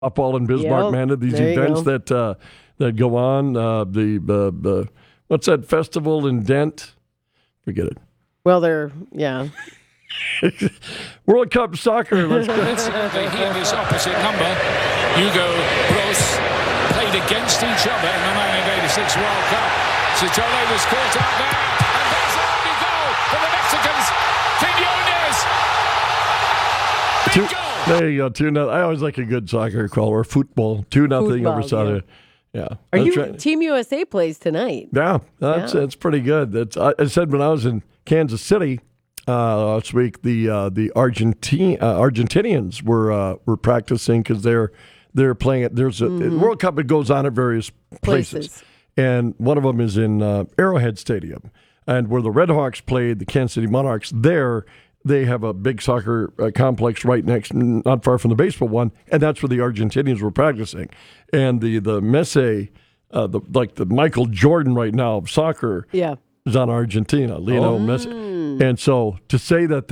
Softball in Bismarck, man. These events that go on. The what's that festival in Dent? Forget it. Well, World Cup soccer. Let's go. They hear this opposite number. Hugo Bros played against each other in the 1986 World Cup. Citole was caught up there, and there's a lovely goal for the Mexicans. Quinones. Big goal. There you go. 2-0. I always like a good soccer call or football. 2-0 over Saudi. Yeah. Are you Team USA plays tonight? Yeah, that's pretty good. I said when I was in Kansas City last week, the Argentinians were practicing because they're playing it. There's a World Cup. It goes on at various places, and one of them is in Arrowhead Stadium, and where the Redhawks played the Kansas City Monarchs. There, they have a big soccer complex right next, not far from the baseball one, and that's where the Argentinians were practicing. And the Messi, the Michael Jordan right now of soccer, is on Argentina, Lionel Messi. And so to say that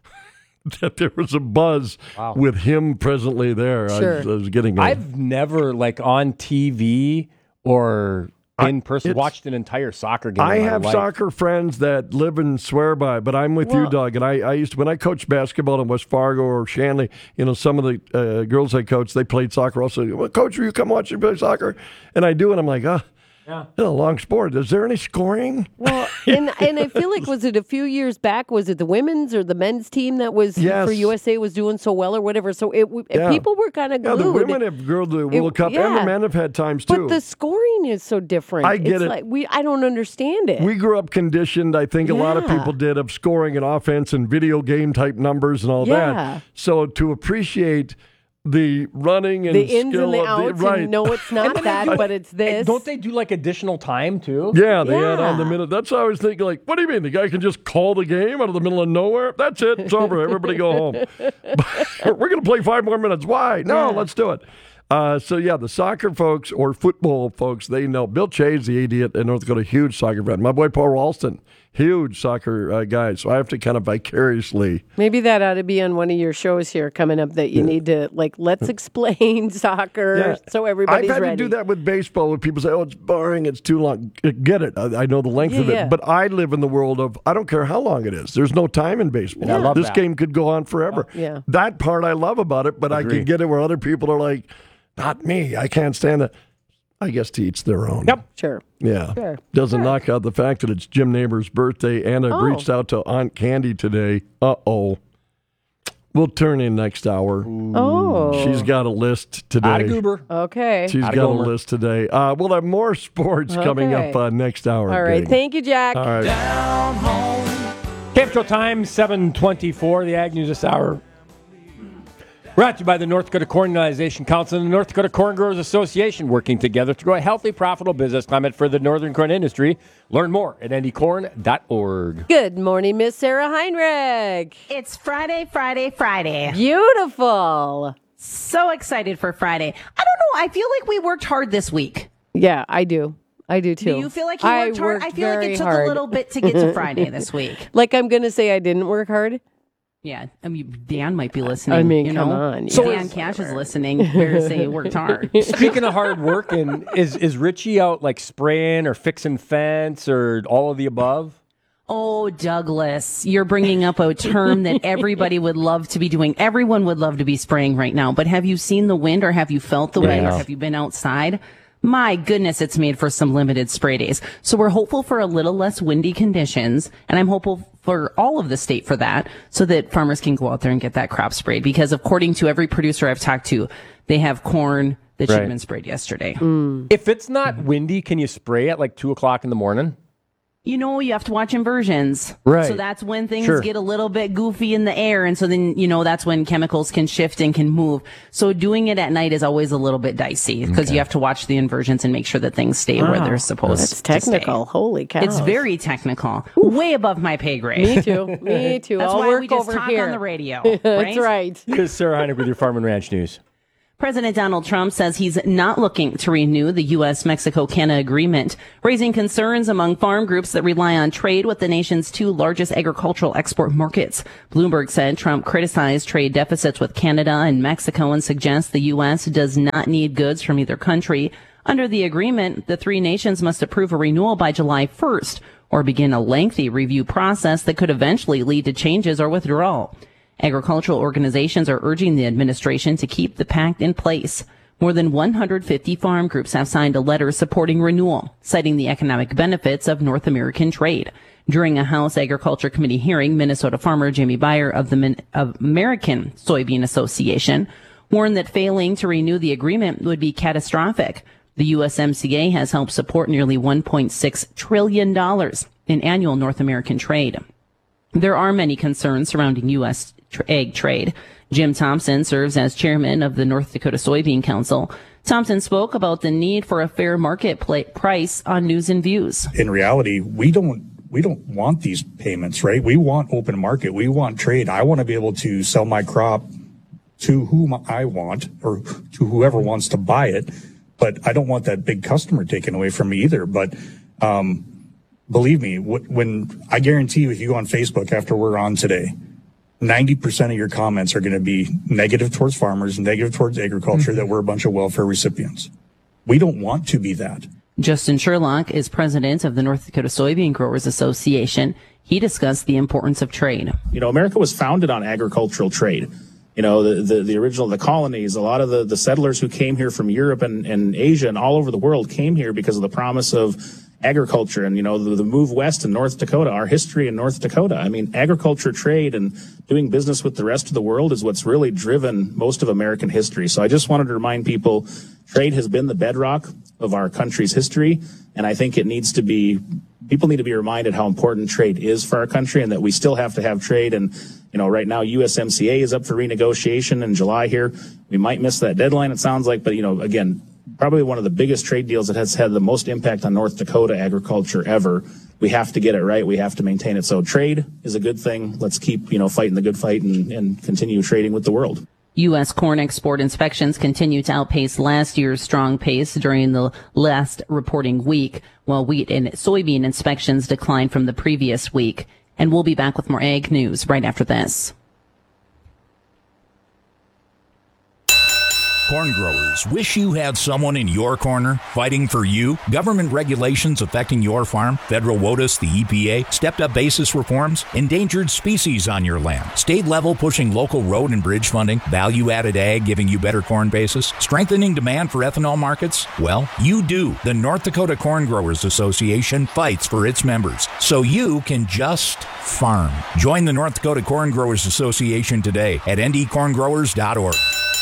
that there was a buzz with him presently there, I was getting. I've never on TV or in person watched an entire soccer game. I have life. soccer friends that live and swear by, but I'm with you, Doug. And I used to, when I coached basketball in West Fargo or Shanley, some of the girls I coached, they played soccer also. Well, Coach, will you come watch me play soccer? And I do, and I'm like, it's a long sport. Is there any scoring? Well, and I feel like, was it a few years back? Was it the women's or the men's team that was for USA was doing so well or whatever? So people were kind of glued. Yeah, the women have grilled the World Cup, and the men have had times too. But the scoring is so different. I get it. I don't understand it. We grew up conditioned, I think a lot of people did, of scoring and offense and video game type numbers and all that. So to appreciate the running and the ins skill and the of outs. And no, it's not that, but it's this. Don't they do additional time too? Yeah, they add on the minute. That's what I was thinking. What do you mean? The guy can just call the game out of the middle of nowhere? That's it. It's over. Everybody go home. We're going to play 5 more minutes. Why? No, let's do it. The soccer folks or football folks, they know. Bill Chase, the AD at North Dakota, huge soccer fan. My boy Paul Ralston, huge soccer guy. So I have to kind of vicariously. Maybe that ought to be on one of your shows here coming up that you need to, let's explain soccer so everybody's ready. I've had to do that with baseball when people say, it's boring, it's too long. Get it. I know the length of it. But I live in the world of, I don't care how long it is. There's no time in baseball. I love this that. game could go on forever. That part I love about it, but Agreed. I can get it where other people are like, not me. I can't stand it. I guess to each their own. Yep. Sure. Yeah. Sure. Doesn't knock out the fact that it's Jim Neighbor's birthday, and I reached out to Aunt Candy today. Uh-oh. We'll turn in next hour. Oh. She's got a list today. Atta goober. Okay. She's got a list today. We'll have more sports coming up next hour. All right. gang. Thank you, Jack. All right. Down home. Camp Show time, 7:24, the Ag News this hour. Brought to you by the North Dakota Corn Utilization Council and the North Dakota Corn Growers Association, working together to grow a healthy, profitable business climate for the northern corn industry. Learn more at ndcorn.org. Good morning, Miss Sarah Heinrich. It's Friday. Beautiful. So excited for Friday. I don't know. I feel like we worked hard this week. Yeah, I do. I do too. Do you feel like you worked hard? I feel like it took a little bit to get to Friday this week. Like I'm going to say I didn't work hard. Yeah, I mean, Dan might be listening. I mean, come on. So Dan Cash is listening. Better say you worked hard. Speaking of hard work, and is Richie out spraying or fixing fence or all of the above? Oh, Douglas, you're bringing up a term that everybody would love to be doing. Everyone would love to be spraying right now. But have you seen the wind, or have you felt the wind, or have you been outside? My goodness, it's made for some limited spray days. So we're hopeful for a little less windy conditions, and I'm hopeful for all of the state for that, so that farmers can go out there and get that crop sprayed. Because according to every producer I've talked to, they have corn that should have been sprayed yesterday. If it's not windy, can you spray at 2 o'clock in the morning? You have to watch inversions. Right. So that's when things get a little bit goofy in the air. And so then, that's when chemicals can shift and can move. So doing it at night is always a little bit dicey because you have to watch the inversions and make sure that things stay where they're supposed That's technical. to stay. Holy cow. It's very technical. Way above my pay grade. Me too. That's I'll why work we just over talk here on the radio. That's right. Here's Sarah Heinrich with your Farm and Ranch News. President Donald Trump says he's not looking to renew the U.S.-Mexico-Canada agreement, raising concerns among farm groups that rely on trade with the nation's two largest agricultural export markets. Bloomberg said Trump criticized trade deficits with Canada and Mexico and suggests the U.S. does not need goods from either country. Under the agreement, the three nations must approve a renewal by July 1st or begin a lengthy review process that could eventually lead to changes or withdrawal. Agricultural organizations are urging the administration to keep the pact in place. More than 150 farm groups have signed a letter supporting renewal, citing the economic benefits of North American trade. During a House Agriculture Committee hearing, Minnesota farmer Jamie Beyer of the American Soybean Association warned that failing to renew the agreement would be catastrophic. The USMCA has helped support nearly $1.6 trillion in annual North American trade. There are many concerns surrounding U.S. egg trade. Jim Thompson serves as chairman of the North Dakota Soybean Council. Thompson spoke about the need for a fair market price on News and Views. In reality, we don't want these payments, right? We want open market. We want trade. I want to be able to sell my crop to whom I want or to whoever wants to buy it. But I don't want that big customer taken away from me either. But believe me, when I guarantee you, if you go on Facebook after we're on today, 90% of your comments are going to be negative towards farmers, negative towards agriculture, that we're a bunch of welfare recipients. We don't want to be that. Justin Sherlock is president of the North Dakota Soybean Growers Association. He discussed the importance of trade. America was founded on agricultural trade. The original, the colonies, a lot of the settlers who came here from Europe and Asia and all over the world came here because of the promise of agriculture and, the move west in North Dakota, our history in North Dakota. I mean, agriculture, trade, and doing business with the rest of the world is what's really driven most of American history. So I just wanted to remind people, trade has been the bedrock of our country's history, and I think people need to be reminded how important trade is for our country and that we still have to have trade. And, right now USMCA is up for renegotiation in July here. We might miss that deadline, it sounds like, but, again, probably one of the biggest trade deals that has had the most impact on North Dakota agriculture ever. We have to get it right. We have to maintain it. So trade is a good thing. Let's keep, fighting the good fight and continue trading with the world. U.S. corn export inspections continue to outpace last year's strong pace during the last reporting week, while wheat and soybean inspections declined from the previous week. And we'll be back with more ag news right after this. Corn growers, wish you had someone in your corner fighting for you? Government regulations affecting your farm, federal WOTUS, the EPA, stepped-up basis reforms, endangered species on your land, state level pushing local road and bridge funding, value-added ag giving you better corn basis, strengthening demand for ethanol markets? Well, you do. The North Dakota Corn Growers Association fights for its members, so you can just farm. Join the North Dakota Corn Growers Association today at ndcorngrowers.org.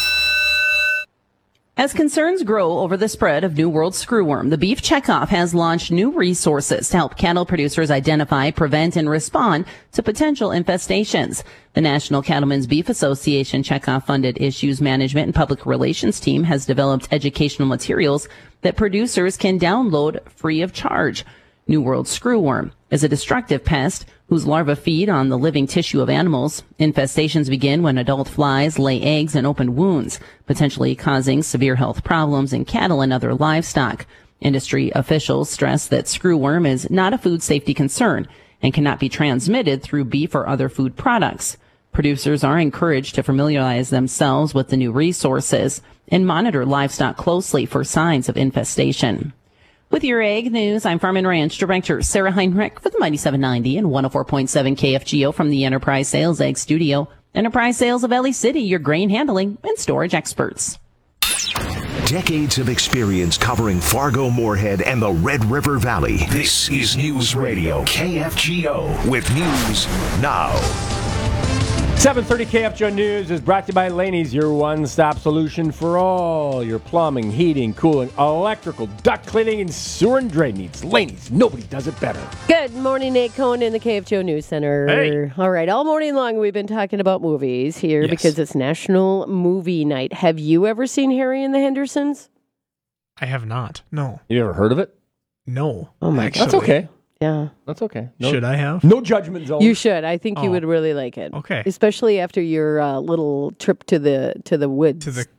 As concerns grow over the spread of New World screwworm, the Beef Checkoff has launched new resources to help cattle producers identify, prevent, and respond to potential infestations. The National Cattlemen's Beef Association Checkoff-funded Issues Management and Public Relations team has developed educational materials that producers can download free of charge. New World screwworm is a destructive pest whose larvae feed on the living tissue of animals. Infestations begin when adult flies lay eggs in open wounds, potentially causing severe health problems in cattle and other livestock. Industry officials stress that screwworm is not a food safety concern and cannot be transmitted through beef or other food products. Producers are encouraged to familiarize themselves with the new resources and monitor livestock closely for signs of infestation. With your ag news, I'm Farm and Ranch Director Sarah Heinrich for the Mighty 790 and 104.7 KFGO from the Enterprise Sales Ag Studio. Enterprise Sales of LA City, your grain handling and storage experts. Decades of experience covering Fargo, Moorhead, and the Red River Valley. This is News Radio KFGO with News Now. 7:30 KFGO News is brought to you by Laney's, your one-stop solution for all your plumbing, heating, cooling, electrical, duct cleaning, and sewer and drain needs. Laney's, nobody does it better. Good morning, Nate Cohn in the KFGO News Center. Hey. All right, all morning long we've been talking about movies here because it's National Movie Night. Have you ever seen Harry and the Hendersons? I have not. No. You ever heard of it? No. Oh my actually. That's okay. Yeah. That's okay. Should I have? No judgment zone. You should. I think you would really like it. Okay. Especially after your little trip to the woods. To the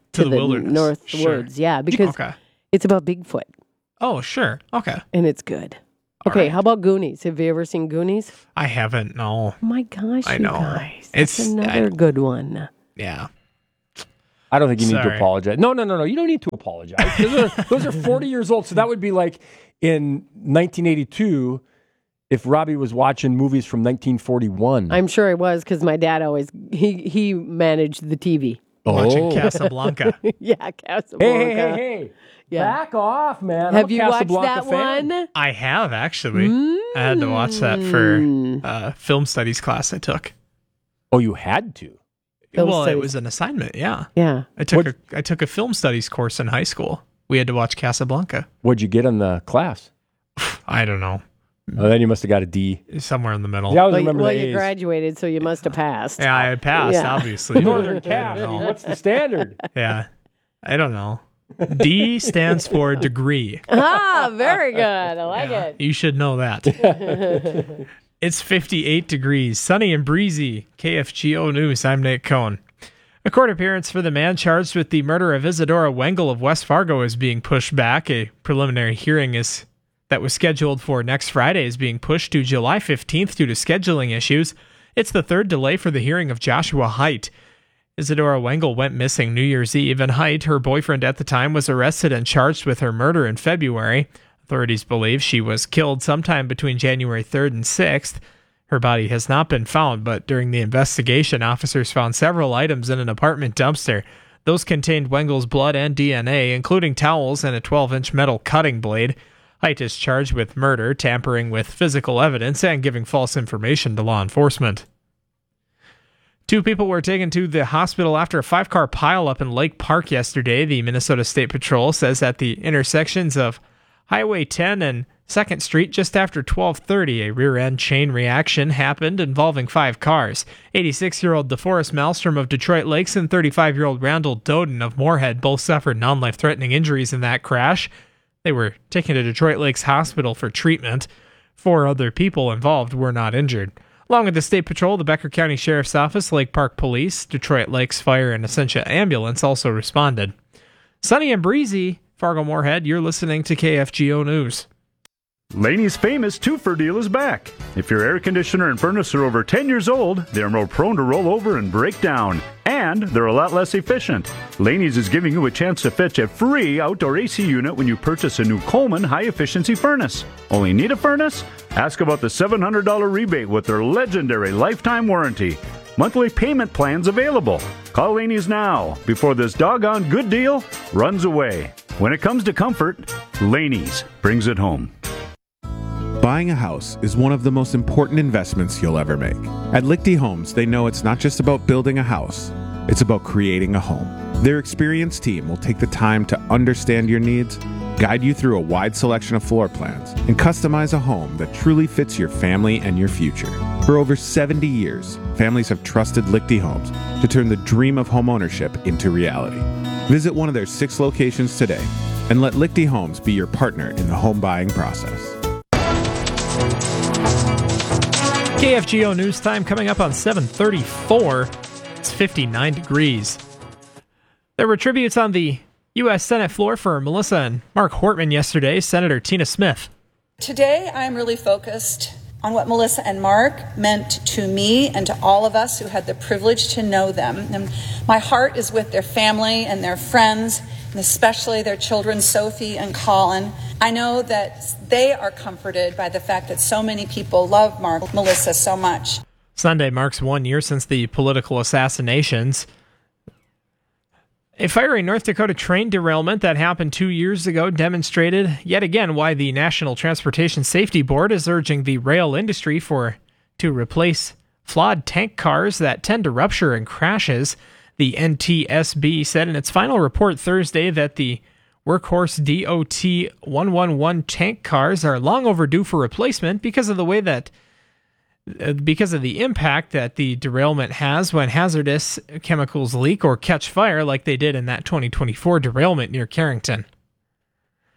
To the wilderness. North Sure. Woods. Yeah, because it's about Bigfoot. Oh, sure. Okay. And it's good. Okay, how about Goonies? Have you ever seen Goonies? I haven't, no. Oh my gosh, I know. guys. It's another good one. Yeah. I don't think you need to apologize. No. You don't need to apologize. Those are 40 years old. So that would be like in 1982 if Robbie was watching movies from 1941. I'm sure it was because my dad always, he managed the TV. Watching Casablanca. Yeah, Casablanca. Hey. Yeah. Back off, man. Have you watched that one? I have, actually. I had to watch that for film studies class I took. Oh, you had to? It was an assignment, yeah. Yeah. I took a film studies course in high school. We had to watch Casablanca. What'd you get in the class? I don't know. Oh, then you must have got a D. Somewhere in the middle. Yeah, I remember well, you graduated, so you must have passed. Yeah, I had passed, obviously. Northern Cap. What's the standard? Yeah. I don't know. D stands for degree. Ah, very good. I like it. You should know that. It's 58 degrees, sunny and breezy. KFGO News, I'm Nate Cohn. A court appearance for the man charged with the murder of Isadora Wengel of West Fargo is being pushed back. A preliminary hearing that was scheduled for next Friday is being pushed to July 15th due to scheduling issues. It's the third delay for the hearing of Joshua Haidt. Isadora Wengel went missing New Year's Eve, and Haidt, her boyfriend at the time, was arrested and charged with her murder in February. Authorities believe she was killed sometime between January 3rd and 6th. Her body has not been found, but during the investigation, officers found several items in an apartment dumpster. Those contained Wengel's blood and DNA, including towels and a 12-inch metal cutting blade. Haidt is charged with murder, tampering with physical evidence, and giving false information to law enforcement. 2 people were taken to the hospital after a 5-car pileup in Lake Park yesterday. The Minnesota State Patrol says at the intersections of Highway 10 and 2nd Street just after 12:30, a rear-end chain reaction happened involving 5 cars. 86-year-old DeForest Malmstrom of Detroit Lakes and 35-year-old Randall Doden of Moorhead both suffered non-life-threatening injuries in that crash. They were taken to Detroit Lakes Hospital for treatment. 4 other people involved were not injured. Along with the State Patrol, the Becker County Sheriff's Office, Lake Park Police, Detroit Lakes Fire, and Essentia Ambulance also responded. Sunny and breezy, Fargo-Moorhead, you're listening to KFGO News. Laney's famous twofer deal is back. If your air conditioner and furnace are over 10 years old, they're more prone to roll over and break down. And they're a lot less efficient. Laney's is giving you a chance to fetch a free outdoor AC unit when you purchase a new Coleman high-efficiency furnace. Only need a furnace? Ask about the $700 rebate with their legendary lifetime warranty. Monthly payment plans available. Call Laney's now before this doggone good deal runs away. When it comes to comfort, Laney's brings it home. Buying a house is one of the most important investments you'll ever make. At Lichty Homes, they know it's not just about building a house, it's about creating a home. Their experienced team will take the time to understand your needs, guide you through a wide selection of floor plans, and customize a home that truly fits your family and your future. For over 70 years, families have trusted Lichty Homes to turn the dream of homeownership into reality. Visit one of their 6 locations today and let Lichty Homes be your partner in the home buying process. KFGO News Time coming up on 7:34. It's 59 degrees. There were tributes on the U.S. Senate floor for Melissa and Mark Hortman yesterday. Senator Tina Smith. Today, I'm really focused on what Melissa and Mark meant to me and to all of us who had the privilege to know them. And my heart is with their family and their friends, and especially their children, Sophie and Colin. I know that they are comforted by the fact that so many people love Mark, Melissa so much. Sunday marks 1 year since the political assassinations. A fiery North Dakota train derailment that happened 2 years ago demonstrated yet again why the National Transportation Safety Board is urging the rail industry to replace flawed tank cars that tend to rupture in crashes. The NTSB said in its final report Thursday that the Workhorse DOT 111 tank cars are long overdue for replacement because of the impact that the derailment has when hazardous chemicals leak or catch fire like they did in that 2024 derailment near Carrington.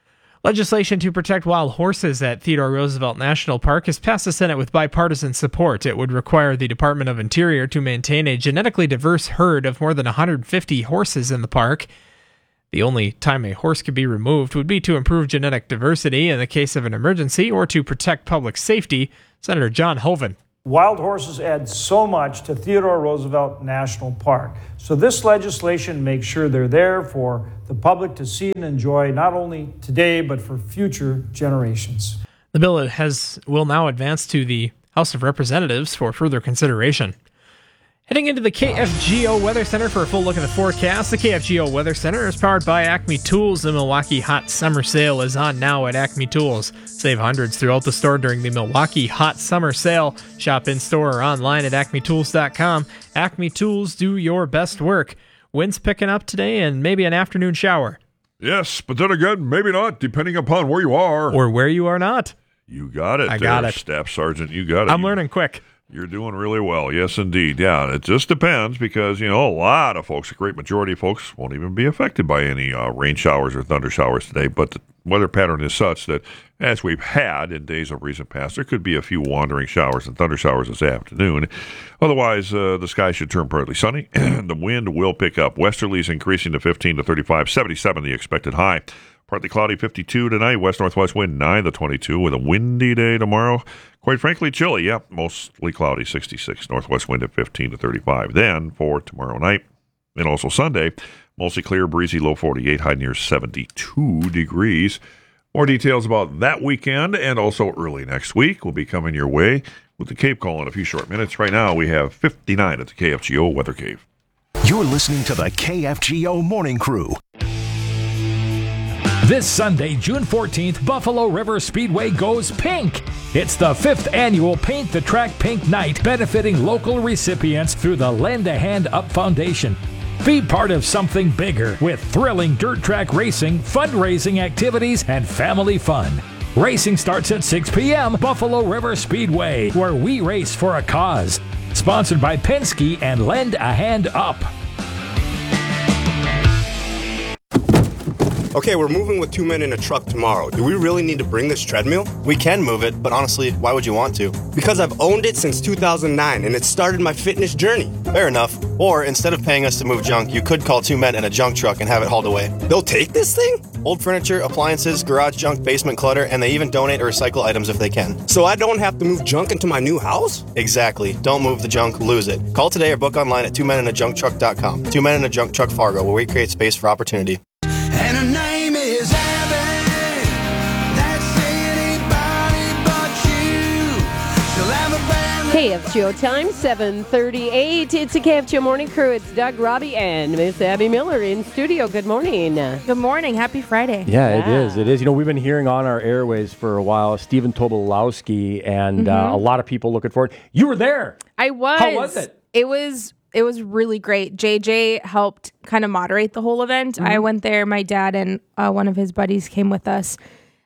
Legislation to protect wild horses at Theodore Roosevelt National Park has passed the Senate with bipartisan support. It would require the Department of Interior to maintain a genetically diverse herd of more than 150 horses in the park. The only time a horse could be removed would be to improve genetic diversity in the case of an emergency or to protect public safety. Senator John Hoeven. Wild horses add so much to Theodore Roosevelt National Park. So this legislation makes sure they're there for the public to see and enjoy, not only today, but for future generations. The bill will now advance to the House of Representatives for further consideration. Heading into the KFGO Weather Center for a full look at the forecast. The KFGO Weather Center is powered by Acme Tools. The Milwaukee Hot Summer Sale is on now at Acme Tools. Save hundreds throughout the store during the Milwaukee Hot Summer Sale. Shop in-store or online at acmetools.com. Acme Tools, do your best work. Winds picking up today and maybe an afternoon shower. Yes, but then again, maybe not, depending upon where you are. Or where you are not. You got it. I got it. Staff Sergeant, you got it. I'm learning quick. You're doing really well. Yes, indeed. Yeah, it just depends because, a lot of folks, a great majority of folks, won't even be affected by any rain showers or thunder showers today. But the weather pattern is such that, as we've had in days of recent past, there could be a few wandering showers and thunder showers this afternoon. Otherwise, the sky should turn partly sunny, and the wind will pick up. Westerlies increasing to 15 to 35, 77 the expected high. Partly cloudy, 52 tonight. West-northwest wind, 9 to 22, with a windy day tomorrow. Quite frankly, chilly. Yeah, mostly cloudy, 66. Northwest wind at 15 to 35. Then, for tomorrow night, and also Sunday, mostly clear, breezy, low 48, high near 72 degrees. More details about that weekend and also early next week will be coming your way with the Cape Call in a few short minutes. Right now, we have 59 at the KFGO Weather Cave. You're listening to the KFGO Morning Crew. This Sunday, June 14th, Buffalo River Speedway goes pink. It's the 5th annual Paint the Track Pink Night, benefiting local recipients through the Lend a Hand Up Foundation. Be part of something bigger with thrilling dirt track racing, fundraising activities, and family fun. Racing starts at 6 p.m. Buffalo River Speedway, where we race for a cause. Sponsored by Penske and Lend a Hand Up. Okay, we're moving with 2 men in a truck tomorrow. Do we really need to bring this treadmill? We can move it, but honestly, why would you want to? Because I've owned it since 2009, and it started my fitness journey. Fair enough. Or, instead of paying us to move junk, you could call 2 men in a junk truck and have it hauled away. They'll take this thing? Old furniture, appliances, garage junk, basement clutter, and they even donate or recycle items if they can. So I don't have to move junk into my new house? Exactly. Don't move the junk, lose it. Call today or book online at 2meninajuncktruck.com. 2 Men in a Junk Truck Fargo, where we create space for opportunity. And her name is Abby. That's anybody but you. She'll have a band. KFGO time, 7:38. It's a KFGO Morning Crew. It's Doug, Robbie, and Miss Abby Miller in studio. Good morning. Good morning. Happy Friday. Yeah, it is. It is. We've been hearing on our airways for a while, Stephen Tobolowsky, and a lot of people looking forward. You were there. I was. How was it? It was really great. JJ helped kind of moderate the whole event. I went there. My dad and one of his buddies came with us.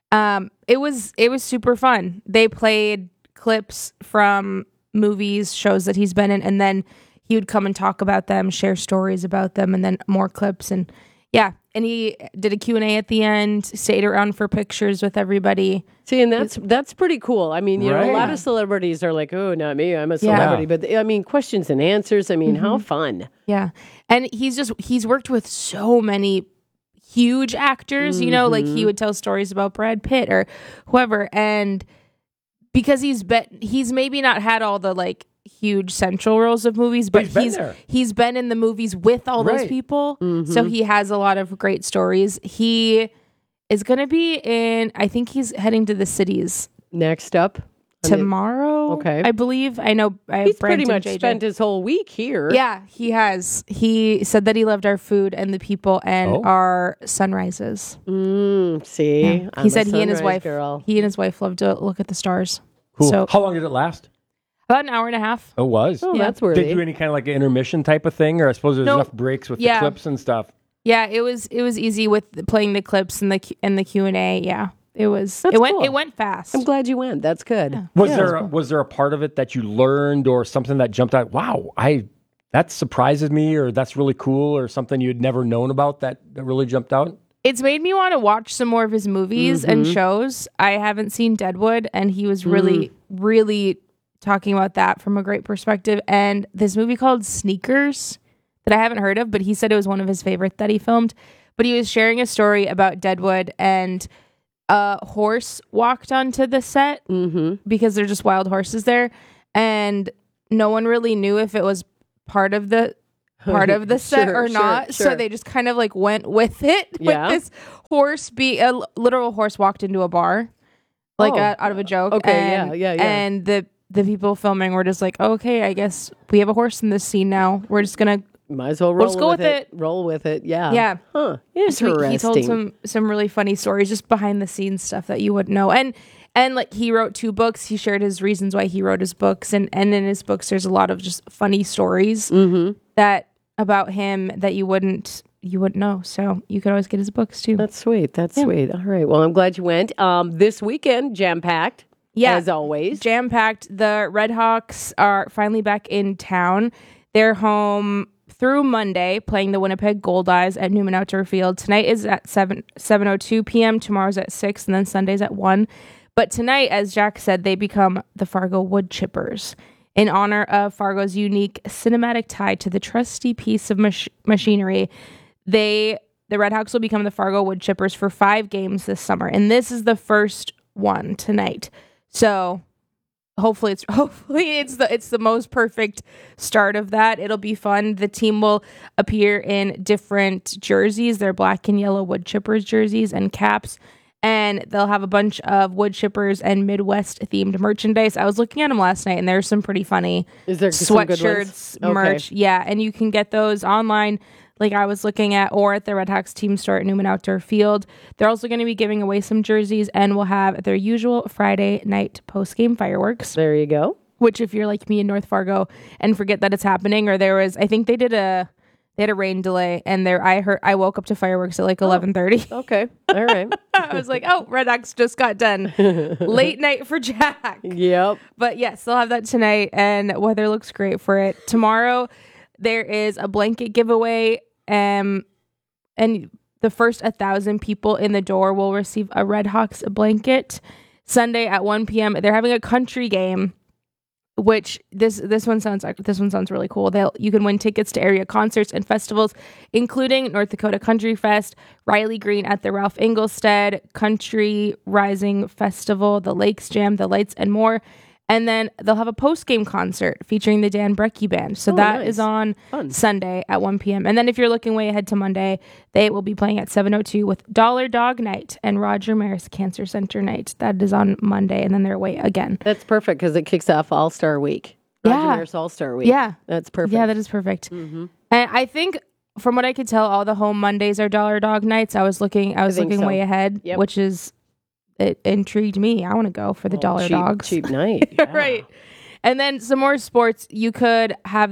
It was super fun. They played clips from movies, shows that he's been in, and then he would come and talk about them, share stories about them, and then more clips. And yeah, and he did a Q&A at the end, stayed around for pictures with everybody. See, and that's pretty cool. I mean, a lot of celebrities are like, oh, not me, I'm a celebrity. Yeah. But I mean, questions and answers, I mean, how fun. Yeah. And he's worked with so many huge actors, like he would tell stories about Brad Pitt or whoever. And because he's maybe not had all the like huge central roles of movies, but he's been in the movies with all those people. So he has a lot of great stories. He is going to be in, I think he's heading to the cities next up tomorrow. Okay. I believe. I know. He's pretty much spent his whole week here. Yeah, he has. He said that he loved our food and the people and our sunrises. See, yeah. He said he and his wife loved to look at the stars. Cool. So, how long did it last? About an hour and a half. It was? Oh, that's worthy. Did you do any kind of like intermission type of thing? Or I suppose there's enough breaks with the clips and stuff? Yeah, it was easy with playing the clips and the Q&A. Yeah. It went fast. I'm glad you went. That's good. Yeah. Was there a part of it that you learned or something that jumped out? Wow, that surprises me, or that's really cool, or something you'd never known about that really jumped out? It's made me want to watch some more of his movies and shows. I haven't seen Deadwood, and he was really, really talking about that from a great perspective. And this movie called Sneakers that I haven't heard of, but he said it was one of his favorite that he filmed. But he was sharing a story about Deadwood, and a horse walked onto the set because they're just wild horses there, and no one really knew if it was part of the set or not. So they just kind of like went with it. With this horse, a literal horse walked into a bar, like out of a joke. Okay, and, yeah. And the people filming were just like, okay, I guess we have a horse in this scene now. We're just gonna might as well go with it. Roll with it. Yeah. Yeah. Huh. Interesting. He told some really funny stories, just behind the scenes stuff that you wouldn't know. And like he wrote 2 books. He shared his reasons why he wrote his books, and in his books there's a lot of just funny stories that about him that you wouldn't know. So you could always get his books too. That's sweet. Sweet. All right. Well, I'm glad you went. This weekend, jam-packed. Yeah. As always. Jam-packed. The Red Hawks are finally back in town. They're home through Monday, playing the Winnipeg Goldeyes at Newman Outdoor Field. Tonight is at 7:02 p.m. Tomorrow's at 6, and then Sunday's at 1. But tonight, as Jack said, they become the Fargo Wood Chippers in honor of Fargo's unique cinematic tie to the trusty piece of machinery. The Red Hawks will become the Fargo Wood Chippers for 5 games this summer, and this is the first one tonight. So hopefully it's the most perfect start of that. It'll be fun. The team will appear in different jerseys. They're black and yellow wood chippers jerseys and caps, and they'll have a bunch of wood chippers and Midwest themed merchandise. I was looking at them last night, and there's some pretty funny sweatshirts, merch. Yeah, and you can get those online, like I was looking at, or at the Red Hawks team store at Newman Outdoor Field. They're also going to be giving away some jerseys, and will have their usual Friday night post-game fireworks. There you go. Which, if you're like me in North Fargo and forget that it's happening, or I think they had a rain delay, and I woke up to fireworks at like 11:30. Okay. All right. I was like, oh, Red Hawks just got done. Late night for Jack. Yep. But yes, they'll have that tonight, and weather looks great for it. Tomorrow, there is a blanket giveaway. And the first 1,000 people in the door will receive a Red Hawks blanket. Sunday at 1 p.m. they're having a country game, which this one sounds really cool. You can win tickets to area concerts and festivals, including North Dakota Country Fest, Riley Green at the Ralph Engelstad Country Rising Festival, the Lakes Jam, the Lights, and more. And then they'll have a post-game concert featuring the Dan Brecky Band. So that is on Sunday at 1 p.m. And then if you're looking way ahead to Monday, they will be playing at 7:02 with Dollar Dog Night and Roger Maris Cancer Center Night. That is on Monday, and then they're away again. That's perfect because it kicks off All-Star Week. Roger Maris All-Star Week. Yeah. That's perfect. Yeah, that is perfect. And I think, from what I could tell, all the home Mondays are Dollar Dog Nights. I was looking way ahead, which is... It intrigued me. I want to go for the Dollar Dogs. Cheap night. Yeah. Right. And then some more sports. You could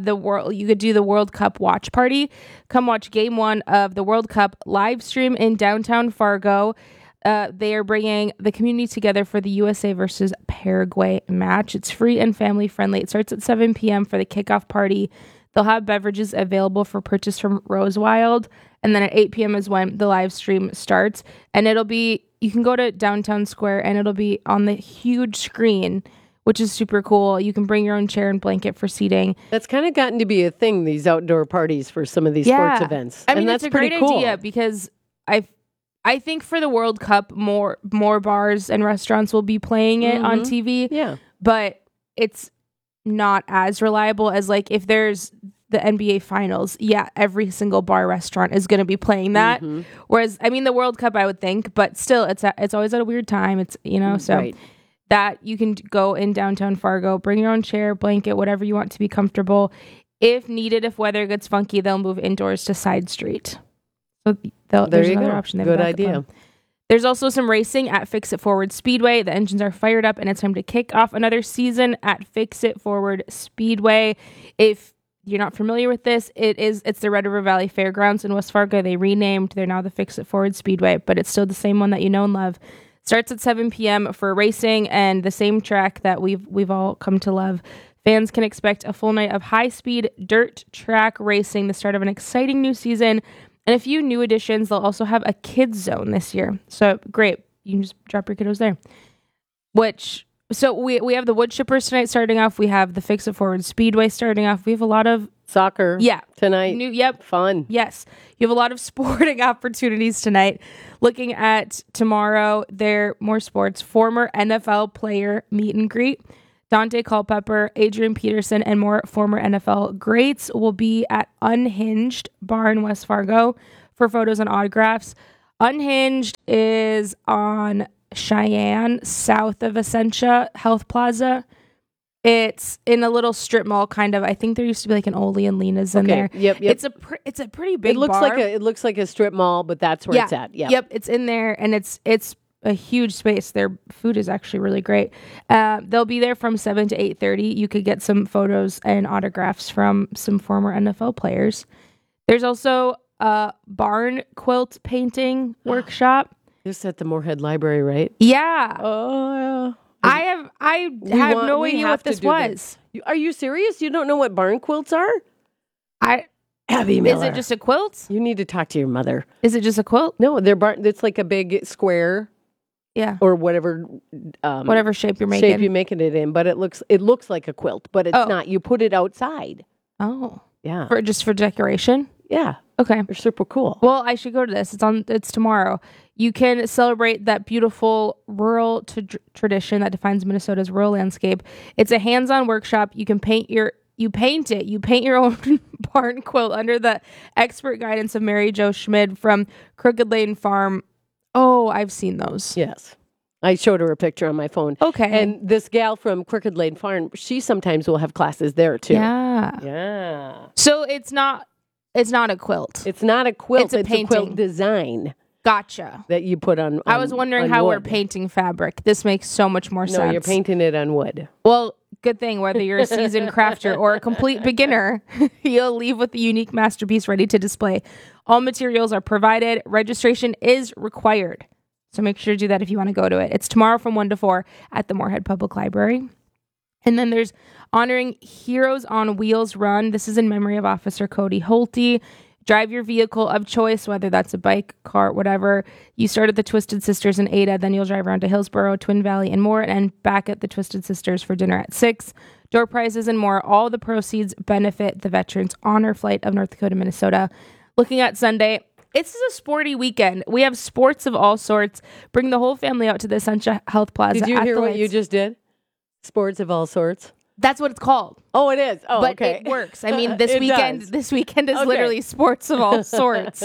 do the World Cup watch party. Come watch Game 1 of the World Cup live stream in downtown Fargo. They are bringing the community together for the USA versus Paraguay match. It's free and family friendly. It starts at 7 p.m. for the kickoff party. They'll have beverages available for purchase from Rose Wild. And then at 8 p.m. is when the live stream starts. And you can go to Downtown Square, and it'll be on the huge screen, which is super cool. You can bring your own chair and blanket for seating. That's kind of gotten to be a thing, these outdoor parties for some of these sports events. I mean, that's a great cool. idea because I think for the World Cup, more bars and restaurants will be playing it on TV. Yeah. But it's not as reliable as like if there's the NBA Finals, every single bar restaurant is going to be playing that. Whereas, I mean, the World Cup, I would think, but still, it's always at a weird time. It's so that you can go in downtown Fargo, bring your own chair, blanket, whatever you want to be comfortable. If needed, if weather gets funky, they'll move indoors to Side Street. So there's another option. Good idea. There's also some racing at Fix It Forward Speedway. The engines are fired up, and it's time to kick off another season at Fix It Forward Speedway. If you're not familiar with this, it's the Red River Valley Fairgrounds in West Fargo. They renamed. They're now the Fix It Forward Speedway, but it's still the same one that you know and love. Starts at 7 p.m. for racing and the same track that we've all come to love. Fans can expect a full night of high-speed dirt track racing, the start of an exciting new season And a few new additions. They'll also have a kids zone this year. So great. You can just drop your kiddos there. So we have the wood chippers tonight starting off. We have the Fix It Forward Speedway starting off. We have a lot of soccer tonight. Fun. Yes. You have a lot of sporting opportunities tonight. Looking at tomorrow, there are more sports. Former NFL player meet and greet. Dante Culpepper, Adrian Peterson, and more former NFL greats will be at Unhinged Bar in West Fargo for photos and autographs. Unhinged is on Cheyenne, south of Essentia Health Plaza. It's in a little strip mall, kind of. I think there used to be like an Oli and Lena's in there. Yep. It's a pretty big. It looks like a strip mall, but that's where it's at. Yep. It's in there, and it's a huge space. Their food is actually really great. They'll be there from 7 to 8:30. You could get some photos and autographs from some former NFL players. There's also a barn quilt painting workshop. This is at the Moorhead Library, right? Yeah. Oh, yeah. I have no idea what this was. Are you serious? You don't know what barn quilts are? Abby Is Miller. it just a quilt? You need to talk to your mother. Is it just a quilt? No, they're barn. It's like a big square. Yeah. Or whatever Shape you're making. Shape you're making it in, but it looks like a quilt, but it's not. You put it outside. Oh. Yeah. For decoration? Yeah. Okay. They're super cool. Well, I should go to this. It's tomorrow. You can celebrate that beautiful rural tradition that defines Minnesota's rural landscape. It's a hands-on workshop. You can paint your own barn quilt under the expert guidance of Mary Jo Schmid from Crooked Lane Farm. Oh, I've seen those. Yes. I showed her a picture on my phone. Okay. And this gal from Crooked Lane Farm, she sometimes will have classes there too. Yeah. Yeah. So it's not a quilt. It's not a quilt. It's a painting. quilt design. Gotcha. That you put on I was wondering how we're painting fabric. This makes so much more sense. No, you're painting it on wood. Well, good thing whether you're a seasoned crafter or a complete beginner, you'll leave with a unique masterpiece ready to display. All materials are provided. Registration is required. So make sure to do that if you want to go to it. It's tomorrow from 1 to 4 at the Moorhead Public Library. And then there's Honoring Heroes on Wheels Run. This is in memory of Officer Cody Holte. Drive your vehicle of choice, whether that's a bike, car, whatever. You start at the Twisted Sisters in Ada, then you'll drive around to Hillsboro, Twin Valley, and more, and back at the Twisted Sisters for dinner at 6. Door prizes and more. All the proceeds benefit the Veterans Honor Flight of North Dakota, Minnesota. Looking at Sunday, it's a sporty weekend. We have sports of all sorts. Bring the whole family out to the Essentia Health Plaza. Did you hear what you just did? Sports of all sorts. That's what it's called. Oh, it is. Oh, but okay. It works. I mean, this weekend is Okay. literally sports of all sorts.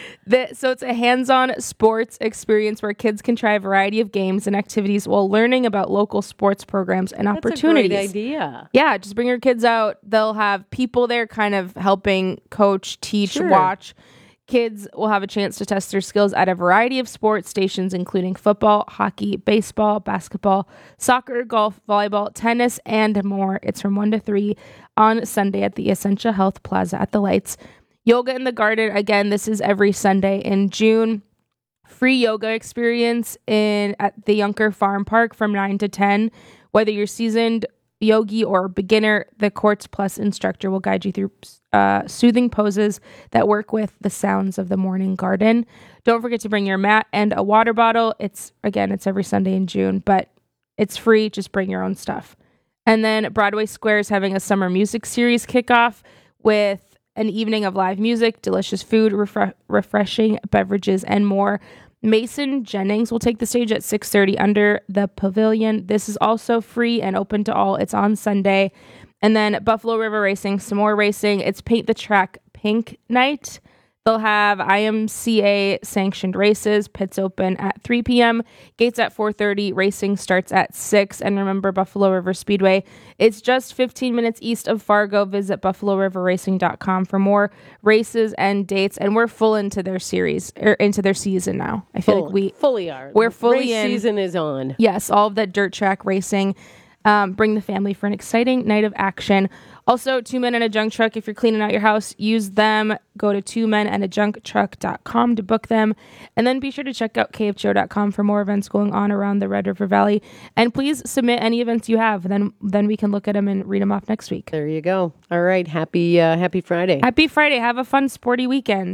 So it's a hands-on sports experience where kids can try a variety of games and activities while learning about local sports programs and opportunities. That's a great idea. Yeah, just bring your kids out. They'll have people there kind of helping coach, teach, watch. Kids will have a chance to test their skills at a variety of sports stations, including football, hockey, baseball, basketball, soccer, golf, volleyball, tennis, and more. It's from 1 to 3 on Sunday at the Essentia Health Plaza at the Lights. Yoga in the Garden. Again, this is every Sunday in June. Free yoga experience at the Yunker Farm Park from 9 to 10. Whether you're seasoned yogi or beginner, the Quartz Plus instructor will guide you through soothing poses that work with the sounds of the morning garden. Don't forget to bring your mat and a water bottle. It's every Sunday in June, but it's free. Just bring your own stuff. And then Broadway Square is having a summer music series kickoff with an evening of live music, delicious food, refreshing beverages, and more. Mason Jennings will take the stage at 6:30 under the pavilion. This is also free and open to all. It's on Sunday. And then Buffalo River Racing, some more racing. It's Paint the Track Pink Night. They'll have IMCA sanctioned races. Pits open at 3 p.m. Gates at 4:30. Racing starts at 6. And remember, Buffalo River Speedway, it's just 15 minutes east of Fargo. Visit buffaloriverracing.com for more races and dates. And we're full into their series, or into their season now. I feel like we fully are. We're fully Race in. Season is on. Yes, all of that dirt track racing. Bring the family for an exciting night of action. Also, 2 Men and a Junk Truck. If you're cleaning out your house, use them. Go to 2menandajuncktruck.com to book them. And then be sure to check out kfgo.com for more events going on around the Red River Valley. And please submit any events you have. Then we can look at them and read them off next week. There you go. All right. Happy Friday. Happy Friday. Have a fun, sporty weekend.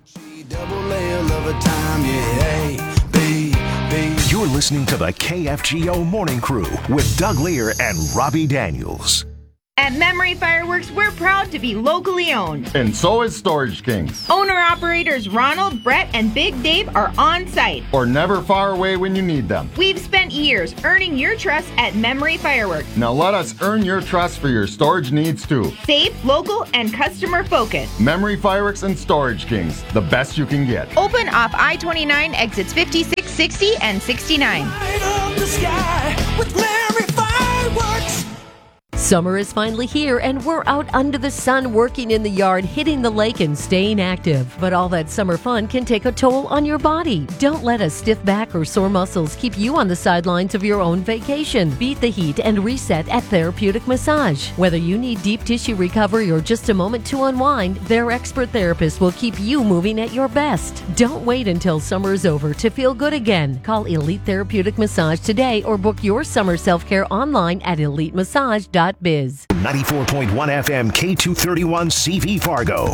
You're listening to the KFGO Morning Crew with Doug Lear and Robbie Daniels. At Memory Fireworks, we're proud to be locally owned. And so is Storage Kings. Owner-operators Ronald, Brett, and Big Dave are on site. Or never far away when you need them. We've spent years earning your trust at Memory Fireworks. Now let us earn your trust for your storage needs too. Safe, local, and customer-focused. Memory Fireworks and Storage Kings, the best you can get. Open off I-29, exits 56, 60, and 69. Light up the sky with Memory Fireworks. Summer is finally here, and we're out under the sun working in the yard, hitting the lake, and staying active. But all that summer fun can take a toll on your body. Don't let a stiff back or sore muscles keep you on the sidelines of your own vacation. Beat the heat and reset at Therapeutic Massage. Whether you need deep tissue recovery or just a moment to unwind, their expert therapist will keep you moving at your best. Don't wait until summer is over to feel good again. Call Elite Therapeutic Massage today or book your summer self-care online at elitemassage.biz. 94.1 FM K231 CV Fargo.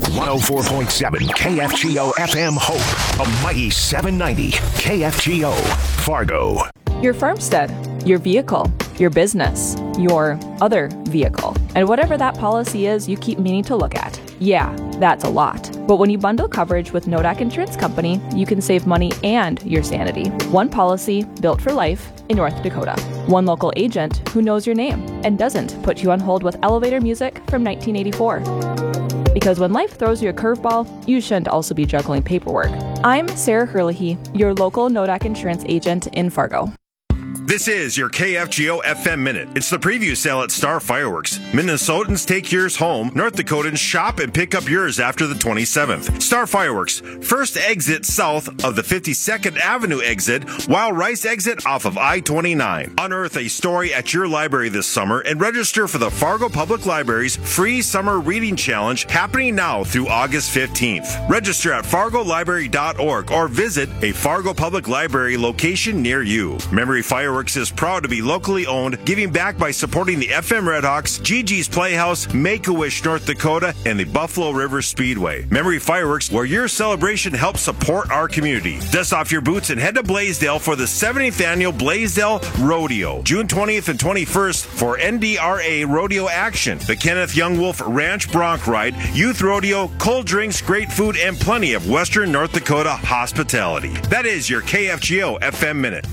104.7 KFGO FM Hope. A mighty 790 KFGO Fargo. Your farmstead, your vehicle, your business, your other vehicle, and whatever that policy is you keep meaning to look at. Yeah, that's a lot. But when you bundle coverage with Nodak Insurance Company, you can save money and your sanity. One policy built for life in North Dakota. One local agent who knows your name and doesn't put you on hold with elevator music from 1984. Because when life throws you a curveball, you shouldn't also be juggling paperwork. I'm Sarah Herlihy, your local Nodak Insurance agent in Fargo. This is your KFGO FM Minute. It's the preview sale at Star Fireworks. Minnesotans take yours home. North Dakotans shop and pick up yours after the 27th. Star Fireworks. First exit south of the 52nd Avenue exit, while Rice exit off of I-29. Unearth a story at your library this summer and register for the Fargo Public Library's free summer reading challenge happening now through August 15th. Register at fargolibrary.org or visit a Fargo Public Library location near you. Memory Fireworks is proud to be locally owned, giving back by supporting the FM Redhawks, Gigi's Playhouse, Make-A-Wish North Dakota, and the Buffalo River Speedway. Memory Fireworks, where your celebration helps support our community. Dust off your boots and head to Blaisdell for the 70th Annual Blaisdell Rodeo, June 20th and 21st for NDRA Rodeo action. The Kenneth Young Wolf Ranch Bronc Ride, Youth Rodeo, cold drinks, great food, and plenty of Western North Dakota hospitality. That is your KFGO FM Minute.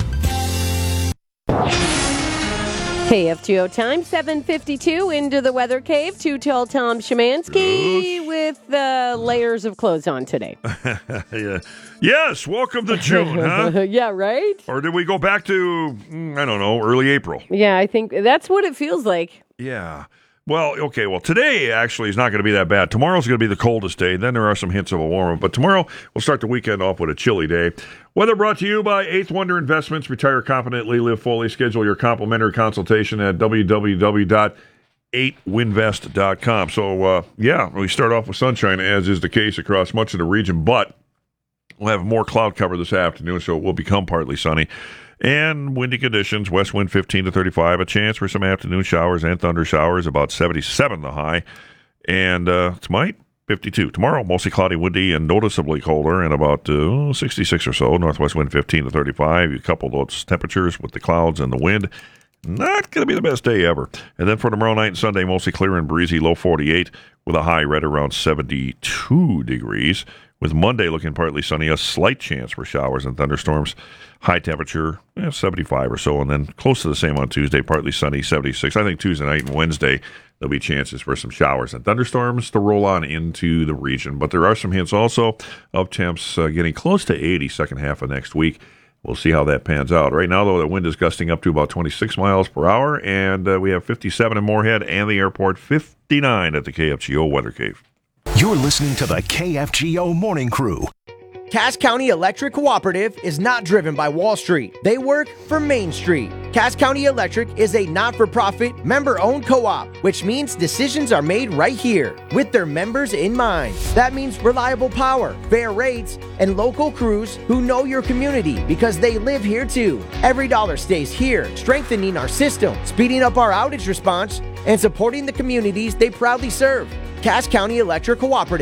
KFGO time, 7:52, into the weather cave. Too Tall Tom Szymanski with layers of clothes on today. Yeah. Yes, welcome to June, huh? Yeah, right? Or did we go back to, I don't know, early April? Yeah, I think that's what it feels like. Yeah. Well, okay, today actually is not going to be that bad. Tomorrow's going to be the coldest day. Then there are some hints of a warmer. But tomorrow, we'll start the weekend off with a chilly day. Weather brought to you by Eighth Wonder Investments. Retire confidently, live fully. Schedule your complimentary consultation at www.8winvest.com. So, we start off with sunshine, as is the case across much of the region. But we'll have more cloud cover this afternoon, so it will become partly sunny. And windy conditions, west wind 15 to 35, a chance for some afternoon showers and thunder showers, about 77 the high. And tonight, 52. Tomorrow, mostly cloudy, windy, and noticeably colder, and about 66 or so. Northwest wind 15 to 35. You couple those temperatures with the clouds and the wind. Not going to be the best day ever. And then for tomorrow night and Sunday, mostly clear and breezy, low 48, with a high right around 72 degrees. With Monday looking partly sunny, a slight chance for showers and thunderstorms. High temperature, 75 or so, and then close to the same on Tuesday, partly sunny, 76. I think Tuesday night and Wednesday, there'll be chances for some showers and thunderstorms to roll on into the region. But there are some hints also of temps getting close to 80 second half of next week. We'll see how that pans out. Right now, though, the wind is gusting up to about 26 miles per hour, and we have 57 in Moorhead and the airport, 59 at the KFGO Weather Cave. You're listening to the KFGO Morning Crew. Cass County Electric Cooperative is not driven by Wall Street. They work for Main Street. Cass County Electric is a not-for-profit, member-owned co-op, which means decisions are made right here with their members in mind. That means reliable power, fair rates, and local crews who know your community because they live here too. Every dollar stays here, strengthening our system, speeding up our outage response, and supporting the communities they proudly serve. Cass County Electric Cooperative.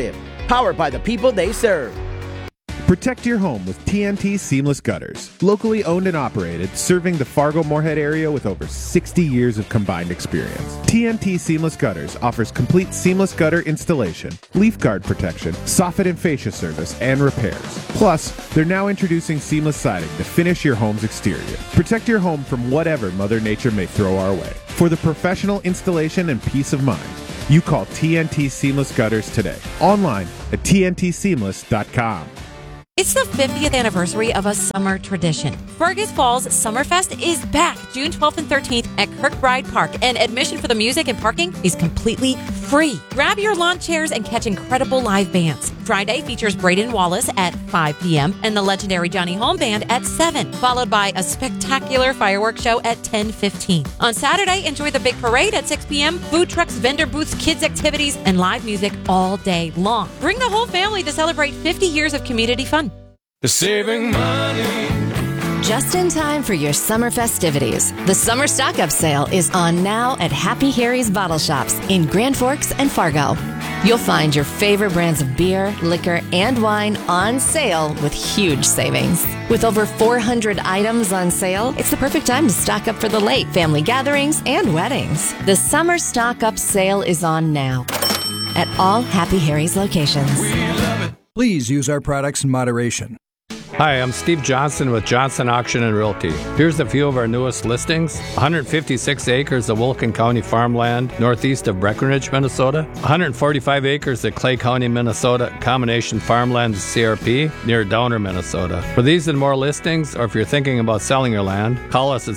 powered by the people they serve. Protect your home with TNT Seamless Gutters. Locally owned and operated, serving the Fargo-Moorhead area with over 60 years of combined experience. TNT Seamless Gutters offers complete seamless gutter installation, leaf guard protection, soffit and fascia service, and repairs. Plus, they're now introducing seamless siding to finish your home's exterior. Protect your home from whatever Mother Nature may throw our way. For the professional installation and peace of mind, you call TNT Seamless Gutters today. Online at tntseamless.com. It's the 50th anniversary of a summer tradition. Fergus Falls Summerfest is back June 12th and 13th at Kirkbride Park, and admission for the music and parking is completely free. Grab your lawn chairs and catch incredible live bands. Friday features Braden Wallace at 5 p.m. and the legendary Johnny Home Band at 7, followed by a spectacular fireworks show at 10:15. On Saturday, enjoy the big parade at 6 p.m., food trucks, vendor booths, kids' activities, and live music all day long. Bring the whole family to celebrate 50 years of community fun. Saving money. Just in time for your summer festivities, the summer stock-up sale is on now at Happy Harry's Bottle Shops in Grand Forks and Fargo. You'll find your favorite brands of beer, liquor, and wine on sale with huge savings. With over 400 items on sale, it's the perfect time to stock up for the late family gatherings and weddings. The summer stock-up sale is on now at all Happy Harry's locations. Please use our products in moderation. Hi, I'm Steve Johnson with Johnson Auction and Realty. Here's a few of our newest listings. 156 acres of Wilkin County farmland northeast of Breckenridge, Minnesota. 145 acres of Clay County, Minnesota, combination farmland CRP near Downer, Minnesota. For these and more listings, or if you're thinking about selling your land, call us at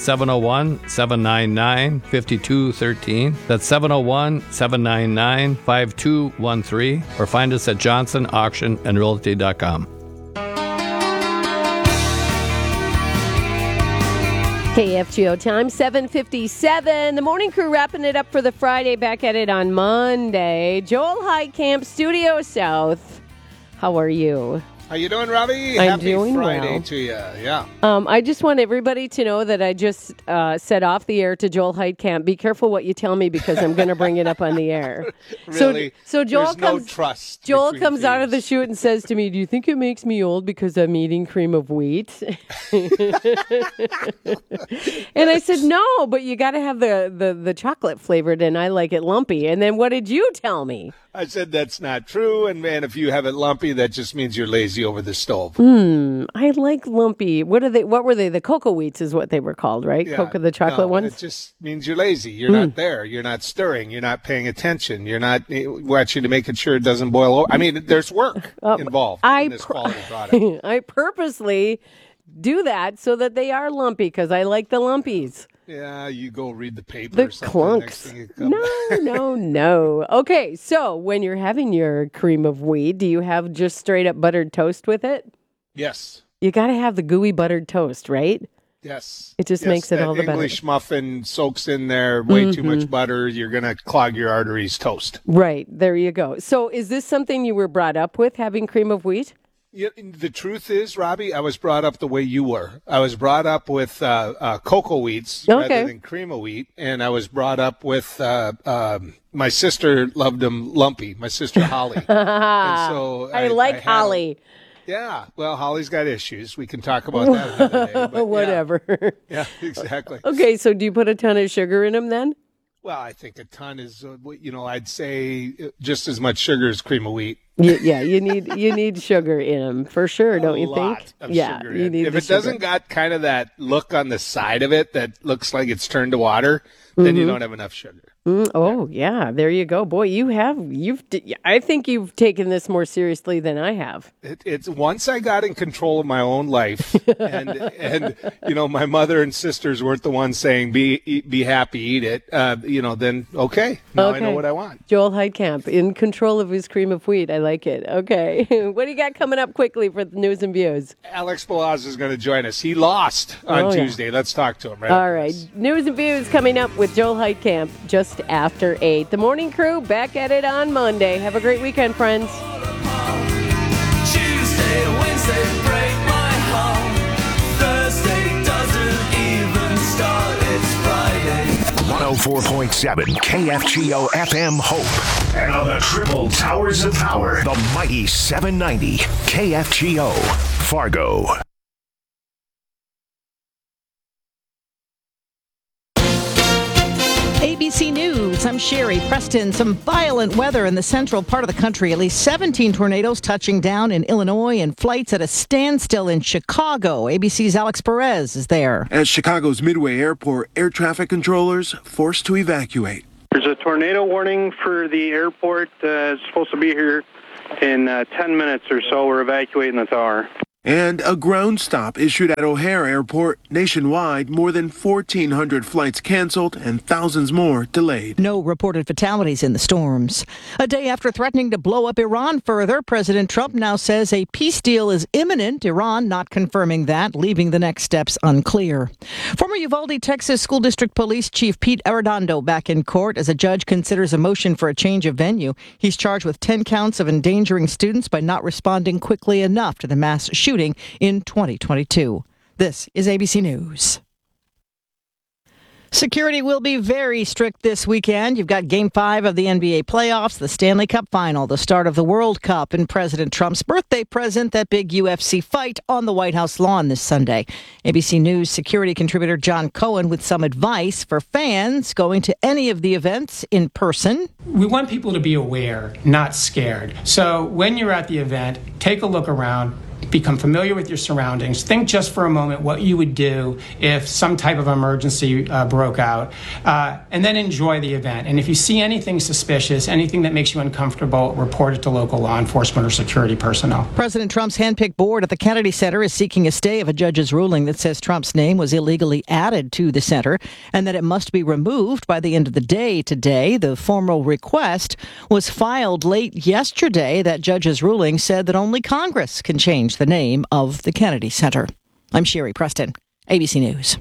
701-799-5213. That's 701-799-5213, or find us at johnsonauctionandrealty.com. KFGO time, 7:57. The morning crew wrapping it up for the Friday. Back at it on Monday. Joel Heitkamp, Studio South. How are you? How you doing, Robbie? I'm Happy doing Friday well. to you. Yeah. I just want everybody to know that I just said off the air to Joel Heitkamp, be careful what you tell me because I'm going to bring it up on the air. Really? So Joel There's comes. no trust. Joel comes out of the chute and says to me, "Do you think it makes me old because I'm eating cream of wheat?" And I said, "No, but you got to have the chocolate flavored, and I like it lumpy." And then what did you tell me? I said that's not true, and man, if you have it lumpy, that just means you're lazy over the stove. I like lumpy. What are they? What were they? The cocoa wheats is what they were called, right? Yeah. Cocoa, the chocolate ones. It just means you're lazy. You're not there. You're not stirring. You're not paying attention. You're not watching to make sure it doesn't boil over. I mean, there's work involved in this quality product. I purposely do that so that they are lumpy because I like the lumpies. Yeah, you go read the paper The or something. Next clunks. thing you come No. Okay, so when you're having your cream of wheat, do you have just straight up buttered toast with it? Yes. You got to have the gooey buttered toast, right? Yes. It just makes it all the better. English muffin soaks in there way too much butter. You're going to clog your arteries toast. Right. There you go. So is this something you were brought up with, having cream of wheat? Yeah, the truth is, Robbie, I was brought up the way you were. I was brought up with cocoa wheats rather than cream of wheat, and I was brought up with my sister loved them lumpy. My sister Holly, and so I like Holly. Yeah, well, Holly's got issues. We can talk about that another day. But Whatever. Yeah, exactly. Okay, so do you put a ton of sugar in them then? Well, I think a ton is, I'd say just as much sugar as cream of wheat. Yeah, you need sugar in them for sure, don't you think? Yeah, you need. If it doesn't got kind of that look on the side of it that looks like it's turned to water, then you don't have enough sugar. Oh yeah, there you go, boy. I think you've taken this more seriously than I have. It's once I got in control of my own life, and my mother and sisters weren't the ones saying be happy, eat it. Then okay, now I know what I want. Joel Heitkamp in control of his cream of wheat. I like it. Okay, what do you got coming up quickly for the news and views? Alex Balaz is going to join us. He lost on Tuesday. Let's talk to him. Right. All right, news and views coming up with Joel Heitkamp just after 8. The morning crew back at it on Monday. Have a great weekend, friends. Tuesday, Wednesday, break my heart. Thursday doesn't even start. It's Friday. 104.7 KFGO FM Hope. And on the triple towers of power, the mighty 790 KFGO Fargo. ABC News, I'm Sherry Preston. Some violent weather in the central part of the country. At least 17 tornadoes touching down in Illinois and flights at a standstill in Chicago. ABC's Alex Perez is there. At Chicago's Midway Airport, air traffic controllers forced to evacuate. There's a tornado warning for the airport. It's supposed to be here in 10 minutes or so. We're evacuating the tower. And a ground stop issued at O'Hare Airport. Nationwide, more than 1,400 flights canceled and thousands more delayed. No reported fatalities in the storms. A day after threatening to blow up Iran further, President Trump now says a peace deal is imminent. Iran not confirming that, leaving the next steps unclear. Former Uvalde, Texas School District Police Chief Pete Arredondo back in court as a judge considers a motion for a change of venue. He's charged with 10 counts of endangering students by not responding quickly enough to the mass shooting in 2022. This is ABC News. Security will be very strict this weekend. You've got Game 5 of the NBA playoffs, the Stanley Cup final, the start of the World Cup, and President Trump's birthday present, that big UFC fight on the White House lawn this Sunday. ABC News security contributor John Cohen with some advice for fans going to any of the events in person. We want people to be aware, not scared. So when you're at the event, take a look around. Become familiar with your surroundings. Think just for a moment what you would do if some type of emergency broke out, and then enjoy the event. And if you see anything suspicious, anything that makes you uncomfortable, report it to local law enforcement or security personnel. President Trump's handpicked board at the Kennedy Center is seeking a stay of a judge's ruling that says Trump's name was illegally added to the center and that it must be removed by the end of the day today. The formal request was filed late yesterday. That judge's ruling said that only Congress can change the name of the Kennedy Center. I'm Sherry Preston, ABC News.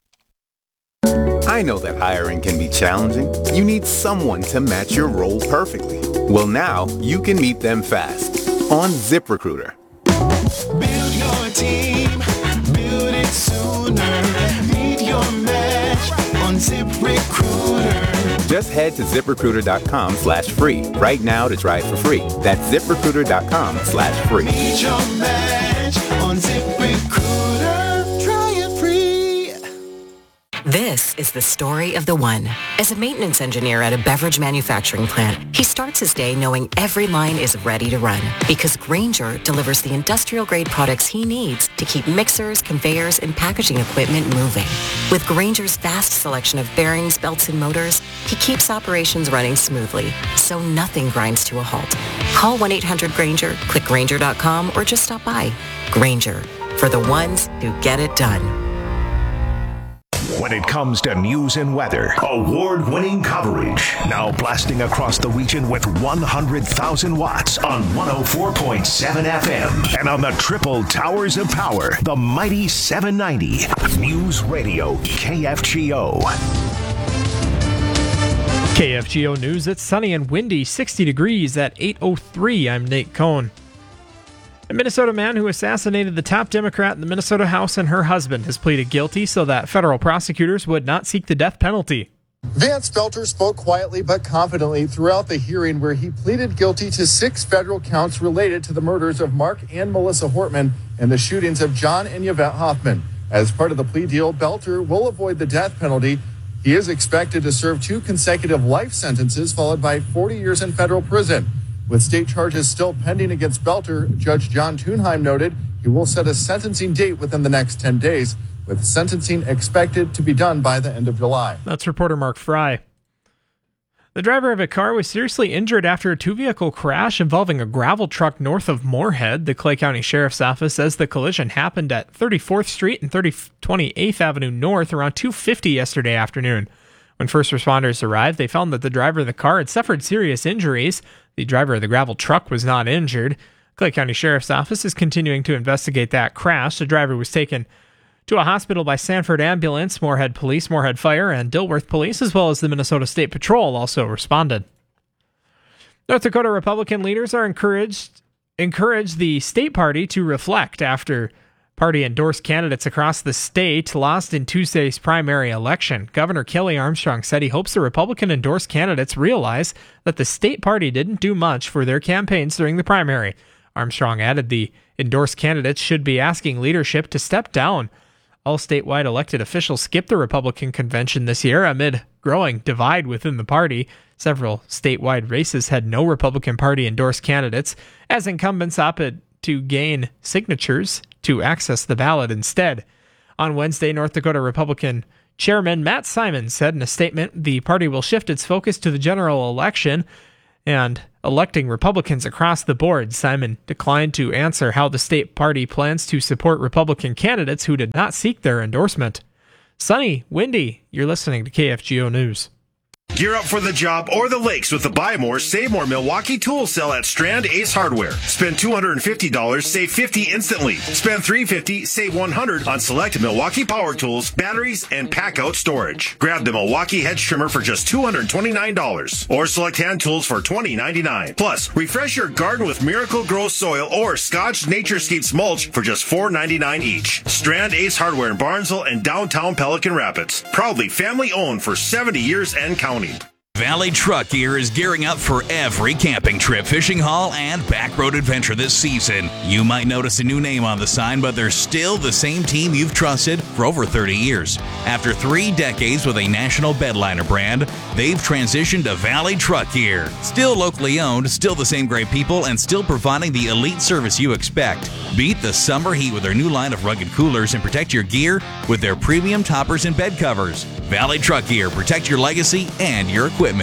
I know that hiring can be challenging. You need someone to match your role perfectly. Well, now you can meet them fast on ZipRecruiter. Build your team, build it sooner. Meet your match on ZipRecruiter. Just head to ZipRecruiter.com/free right now to try it for free. That's ZipRecruiter.com/free. Meet your match on ZipRecruiter. Try it free. This is the story of the one. As a maintenance engineer at a beverage manufacturing plant, he starts his day knowing every line is ready to run because Grainger delivers the industrial-grade products he needs to keep mixers, conveyors, and packaging equipment moving. With Grainger's vast selection of bearings, belts, and motors, he keeps operations running smoothly, so nothing grinds to a halt. Call 1-800-GRAINGER, click Grainger.com, or just stop by. Grainger, for the ones who get it done. When it comes to news and weather, award-winning coverage. Now blasting across the region with 100,000 watts on 104.7 FM. And on the triple towers of power, the mighty 790. News Radio KFGO. KFGO News, it's sunny and windy, 60 degrees at 8:03. I'm Nate Cohn. A Minnesota man who assassinated the top Democrat in the Minnesota House and her husband has pleaded guilty so that federal prosecutors would not seek the death penalty. Vance Felter spoke quietly but confidently throughout the hearing where he pleaded guilty to 6 federal counts related to the murders of Mark and Melissa Hortman and the shootings of John and Yvette Hoffman. As part of the plea deal, Belter will avoid the death penalty. He is expected to serve 2 consecutive life sentences followed by 40 years in federal prison. With state charges still pending against Belter, Judge John Thunheim noted he will set a sentencing date within the next 10 days, with sentencing expected to be done by the end of July. That's reporter Mark Fry. The driver of a car was seriously injured after a 2-vehicle crash involving a gravel truck north of Moorhead. The Clay County Sheriff's Office says the collision happened at 34th Street and 28th Avenue North around 2:50 yesterday afternoon. When first responders arrived, they found that the driver of the car had suffered serious injuries. The driver of the gravel truck was not injured. Clay County Sheriff's Office is continuing to investigate that crash. The driver was taken to a hospital by Sanford Ambulance. Moorhead Police, Moorhead Fire, and Dilworth Police, as well as the Minnesota State Patrol, also responded. North Dakota Republican leaders are encouraged the state party to reflect after Party-endorsed candidates across the state lost in Tuesday's primary election. Governor Kelly Armstrong said he hopes the Republican-endorsed candidates realize that the state party didn't do much for their campaigns during the primary. Armstrong added the endorsed candidates should be asking leadership to step down. All statewide elected officials skipped the Republican convention this year amid growing divide within the party. Several statewide races had no Republican Party-endorsed candidates, as incumbents opted to gain signatures to access the ballot instead. On Wednesday, North Dakota Republican Chairman Matt Simon said in a statement the party will shift its focus to the general election and electing Republicans across the board. Simon declined to answer how the state party plans to support Republican candidates who did not seek their endorsement. Sunny, windy, you're listening to KFGO News. Gear up for the job or the lakes with the Buy More, Save More Milwaukee Tool Sale at Strand Ace Hardware. Spend $250, save $50 instantly. Spend $350, save $100 on select Milwaukee power tools, batteries, and pack-out storage. Grab the Milwaukee hedge trimmer for just $229 or select hand tools for $20.99. Plus, refresh your garden with Miracle Grow Soil or Scotch Naturescapes mulch for just $4.99 each. Strand Ace Hardware in Barnesville and downtown Pelican Rapids. Proudly family-owned for 70 years and counting. Valley Truck Gear is gearing up for every camping trip, fishing haul, and backroad adventure this season. You might notice a new name on the sign, but they're still the same team you've trusted for over 30 years. After 3 decades with a national bedliner brand, they've transitioned to Valley Truck Gear. Still locally owned, still the same great people, and still providing the elite service you expect. Beat the summer heat with their new line of rugged coolers and protect your gear with their premium toppers and bed covers. Valley Truck Gear, protect your legacy and your equipment.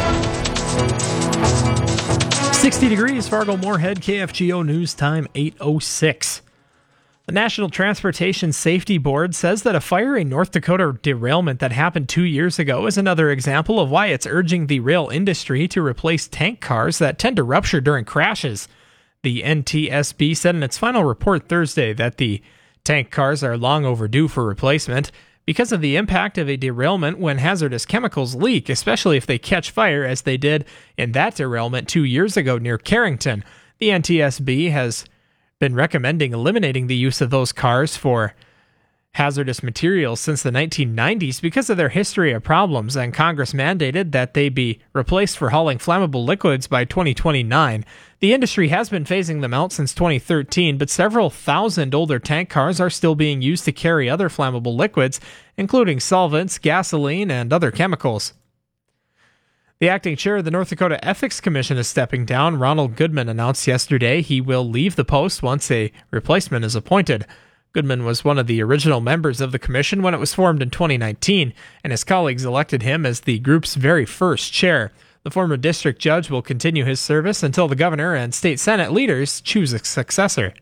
60 degrees, Fargo-Moorhead, KFGO News Time 8:06. The National Transportation Safety Board says that a fiery North Dakota derailment that happened 2 years ago is another example of why it's urging the rail industry to replace tank cars that tend to rupture during crashes. The NTSB said in its final report Thursday that the tank cars are long overdue for replacement because of the impact of a derailment when hazardous chemicals leak, especially if they catch fire, as they did in that derailment 2 years ago near Carrington. The NTSB has been recommending eliminating the use of those cars for hazardous materials since the 1990s because of their history of problems, and Congress mandated that they be replaced for hauling flammable liquids by 2029. The industry has been phasing them out since 2013, but several thousand older tank cars are still being used to carry other flammable liquids, including solvents, gasoline, and other chemicals. The acting chair of the North Dakota Ethics Commission is stepping down. Ronald Goodman announced yesterday he will leave the post once a replacement is appointed. Goodman was one of the original members of the commission when it was formed in 2019, and his colleagues elected him as the group's very first chair. The former district judge will continue his service until the governor and state senate leaders choose a successor.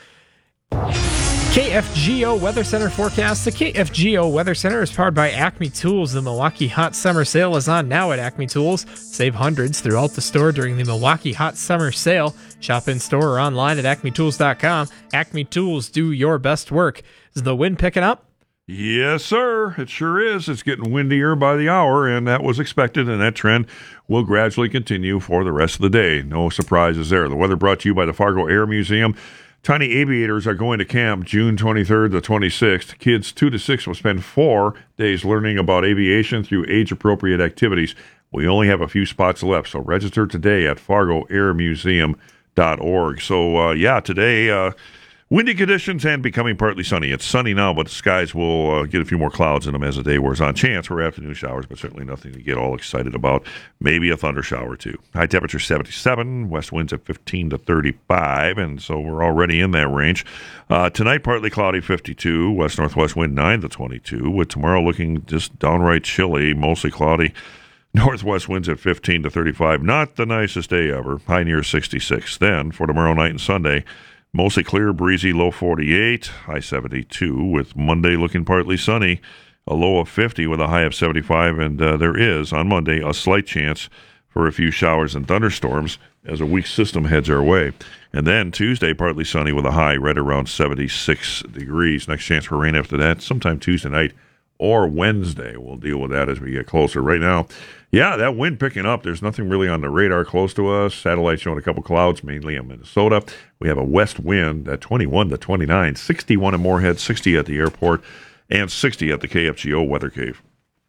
KFGO Weather Center forecast. The KFGO Weather Center is powered by Acme Tools. The Milwaukee Hot Summer Sale is on now at Acme Tools. Save hundreds throughout the store during the Milwaukee Hot Summer Sale. Shop in store or online at acmetools.com. Acme Tools, do your best work. Is the wind picking up? Yes, sir. It sure is. It's getting windier by the hour, and that was expected, and that trend will gradually continue for the rest of the day. No surprises there. The weather brought to you by the Fargo Air Museum. Tiny Aviators are going to camp June 23rd to 26th. Kids 2 to 6 will spend 4 days learning about aviation through age-appropriate activities. We only have a few spots left, so register today at fargoairmuseum.org. So, today, windy conditions and becoming partly sunny. It's sunny now, but the skies will get a few more clouds in them as the day wears on. Chance for afternoon showers, but certainly nothing to get all excited about. Maybe a thunder shower, too. High temperature 77, west winds at 15 to 35, and so we're already in that range. Tonight, partly cloudy, 52, west-northwest wind 9 to 22, with tomorrow looking just downright chilly, mostly cloudy. Northwest winds at 15 to 35. Not the nicest day ever. High near 66. Then, for tomorrow night and Sunday, mostly clear, breezy, low 48, high 72, with Monday looking partly sunny, a low of 50 with a high of 75, and there is, on Monday, a slight chance for a few showers and thunderstorms as a weak system heads our way. And then Tuesday, partly sunny with a high right around 76 degrees. Next chance for rain after that, sometime Tuesday night or Wednesday. We'll deal with that as we get closer. Right now, yeah, that wind picking up. There's nothing really on the radar close to us. Satellite showing a couple clouds, mainly in Minnesota. We have a west wind at 21 to 29, 61 in Moorhead, 60 at the airport, and 60 at the KFGO Weather Cave.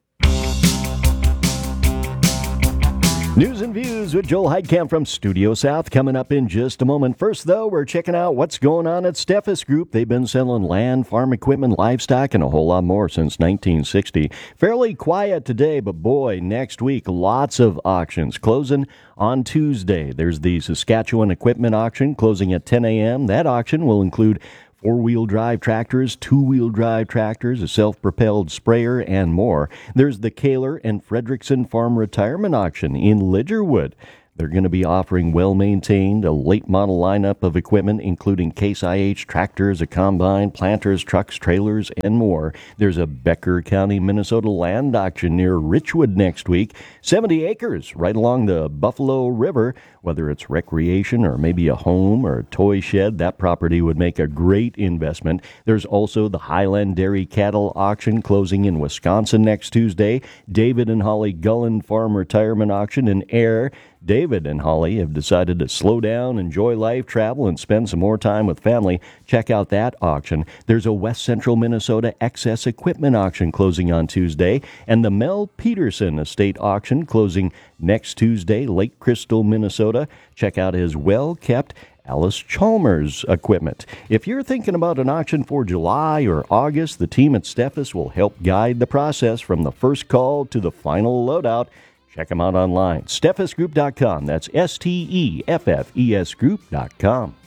News and Views with Joel Heidkamp from Studio South coming up in just a moment. First, though, we're checking out what's going on at Steffes Group. They've been selling land, farm equipment, livestock, and a whole lot more since 1960. Fairly quiet today, but boy, next week, lots of auctions. Closing on Tuesday. There's the Saskatchewan Equipment Auction closing at 10 a.m. That auction will include four-wheel drive tractors, two-wheel drive tractors, a self-propelled sprayer, and more. There's the Kaler and Fredrickson Farm Retirement Auction in Lidgerwood. They're going to be offering well-maintained, a late-model lineup of equipment, including Case IH tractors, a combine, planters, trucks, trailers, and more. There's a Becker County, Minnesota land auction near Richwood next week. 70 acres right along the Buffalo River. Whether it's recreation or maybe a home or a toy shed, that property would make a great investment. There's also the Highland Dairy Cattle Auction closing in Wisconsin next Tuesday. David and Holly Gullen Farm Retirement Auction in Ayr. David and Holly have decided to slow down, enjoy life, travel, and spend some more time with family. Check out that auction. There's a West Central Minnesota Excess Equipment Auction closing on Tuesday, and the Mel Peterson Estate Auction closing next Tuesday, Lake Crystal, Minnesota. Check out his well-kept Alice Chalmers equipment. If you're thinking about an auction for July or August, the team at Steffes will help guide the process from the first call to the final loadout. Check them out online. SteffesGroup.com. That's STEFFES Group.com.